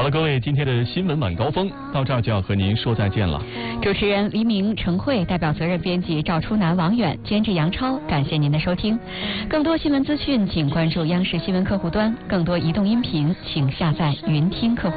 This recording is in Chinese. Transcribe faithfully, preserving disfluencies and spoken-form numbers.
了，各位，今天的新闻晚高峰到这儿就要和您说再见了。 主持人黎明、陈慧，代表责任编辑赵初南、王远，监制杨超，感谢您的收听。更多新闻资讯，请关注央视新闻客户端；更多移动音频，请下载云听客户。